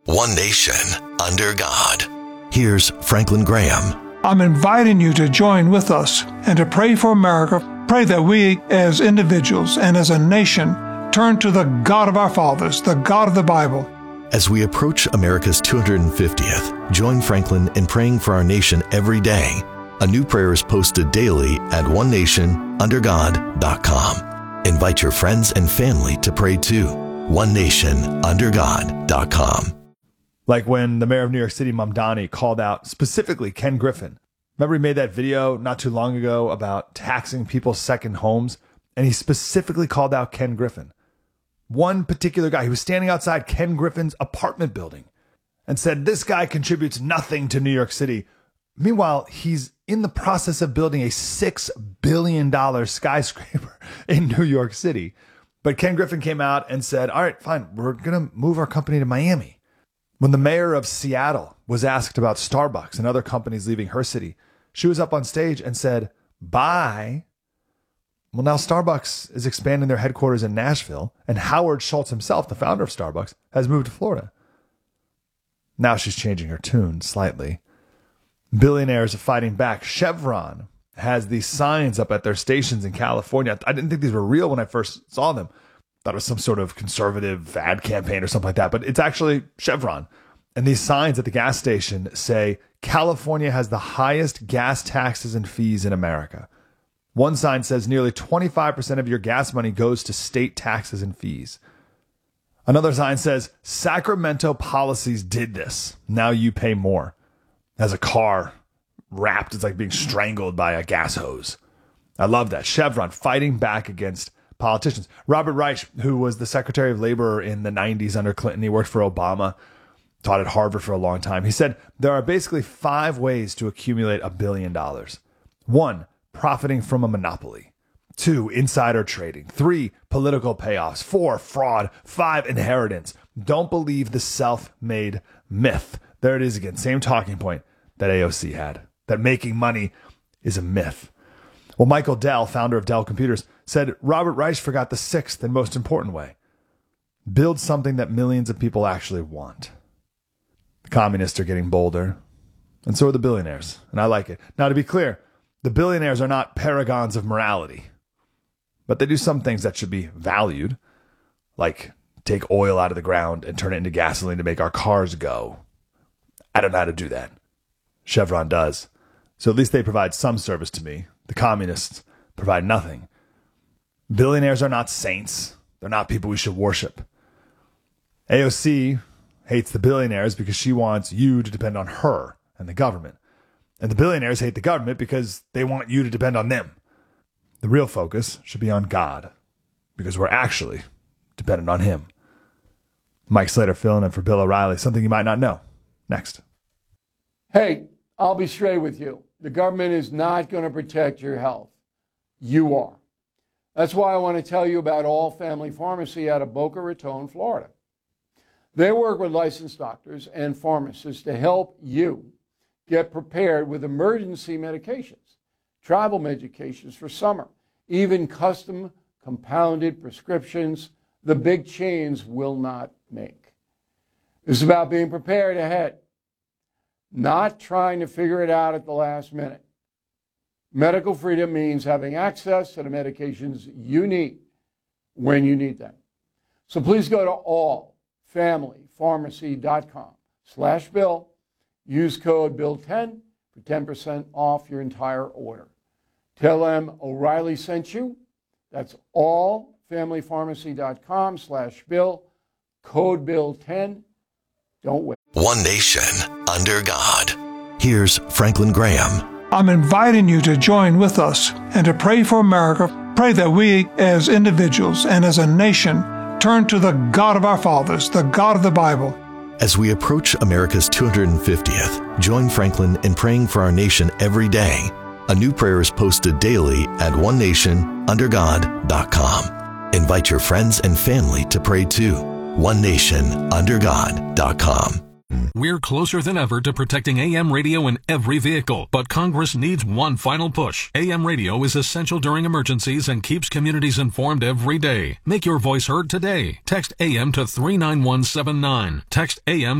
One nation, under God. Here's Franklin Graham. I'm inviting you to join with us and to pray for America. Pray that we, as individuals and as a nation, turn to the God of our fathers, the God of the Bible. As we approach America's 250th, join Franklin in praying for our nation every day. A new prayer is posted daily at onenationundergod.com. Invite your friends and family to pray too. onenationundergod.com. Like when the mayor of New York City, Mamdani, called out specifically Ken Griffin. Remember he made that video not too long ago about taxing people's second homes? And he specifically called out Ken Griffin. One particular guy, he was standing outside Ken Griffin's apartment building and said, this guy contributes nothing to New York City. Meanwhile, he's in the process of building a $6 billion skyscraper in New York City. But Ken Griffin came out and said, all right, fine, we're going to move our company to Miami. When the mayor of Seattle was asked about Starbucks and other companies leaving her city, she was up on stage and said, bye. Well, now Starbucks is expanding their headquarters in Nashville, and Howard Schultz himself, the founder of Starbucks, has moved to Florida. Now she's changing her tune slightly. Billionaires are fighting back. Chevron has these signs up at their stations in California. I didn't think these were real when I first saw them. Thought it was some sort of conservative ad campaign or something like that, but it's actually Chevron. And these signs at the gas station say, California has the highest gas taxes and fees in America. One sign says nearly 25% of your gas money goes to state taxes and fees. Another sign says, Sacramento policies did this. Now you pay more. As a car wrapped, it's like being strangled by a gas hose. I love that. Chevron fighting back against politicians. Robert Reich, who was the Secretary of Labor in the 90s under Clinton, he worked for Obama, taught at Harvard for a long time. He said, there are basically 5 ways to accumulate $1 billion. 1, profiting from a monopoly. 2, insider trading. 3, political payoffs. 4, fraud. 5, inheritance. Don't believe the self-made myth. There it is again. Same talking point that AOC had, that making money is a myth. Well, Michael Dell, founder of Dell Computers, said Robert Reich forgot the 6th and most important way. Build something that millions of people actually want. The communists are getting bolder, and so are the billionaires, and I like it. Now, to be clear, the billionaires are not paragons of morality, but they do some things that should be valued, like take oil out of the ground and turn it into gasoline to make our cars go. I don't know how to do that. Chevron does. So at least they provide some service to me. The communists provide nothing. Billionaires are not saints. They're not people we should worship. AOC hates the billionaires because she wants you to depend on her and the government. And the billionaires hate the government because they want you to depend on them. The real focus should be on God, because we're actually dependent on him. Mike Slater filling in for Bill O'Reilly. Something you might not know. Next. Hey, I'll be straight with you. The government is not going to protect your health. You are. That's why I want to tell you about All Family Pharmacy out of Boca Raton, Florida. They work with licensed doctors and pharmacists to help you get prepared with emergency medications, travel medications for summer, even custom compounded prescriptions the big chains will not make. It's about being prepared ahead, not trying to figure it out at the last minute. Medical freedom means having access to the medications you need when you need them. So please go to allfamilypharmacy.com/Bill. Use code BILL10 for 10% off your entire order. Tell them O'Reilly sent you. That's allfamilypharmacy.com/Bill. Code BILL10. Don't wait. One nation, under God. Here's Franklin Graham. I'm inviting you to join with us and to pray for America. Pray that we, as individuals and as a nation, turn to the God of our fathers, the God of the Bible. As we approach America's 250th, join Franklin in praying for our nation every day. A new prayer is posted daily at onenationundergod.com. Invite your friends and family to pray too. onenationundergod.com. We're closer than ever to protecting AM radio in every vehicle, but Congress needs one final push. AM radio is essential during emergencies and keeps communities informed every day. Make your voice heard today. Text AM to 39179. Text AM